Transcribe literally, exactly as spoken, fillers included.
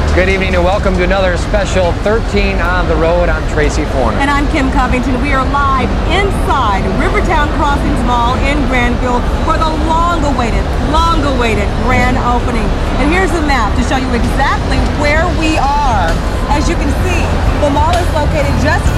Good evening and welcome to another special thirteen on the road. I'm Tracy Forner. And I'm Kim Covington. We are live inside Rivertown Crossings Mall in Granville for the long-awaited, long-awaited grand opening. And here's the map to show you exactly where we are. As you can see, the mall is located just